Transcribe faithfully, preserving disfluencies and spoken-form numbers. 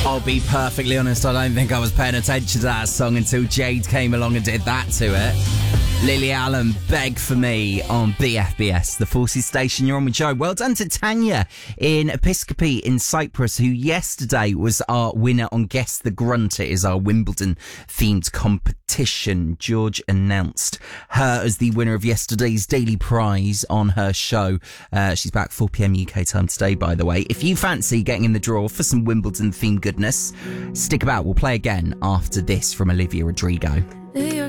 I'll be perfectly honest, I don't think I was paying attention to that song until Jade came along and did that to it. Lily Allen, Beg For Me on B F B S, the Forces Station. You're on with Joe. Well done to Tanya in Episcopi in Cyprus, who yesterday was our winner on Guess the Grunt. It is our Wimbledon-themed competition. George announced her as the winner of yesterday's daily prize on her show. Uh, she's back four p.m. U K time today, by the way. If you fancy getting in the draw for some Wimbledon-themed goodness, stick about. We'll play again after this from Olivia Rodrigo.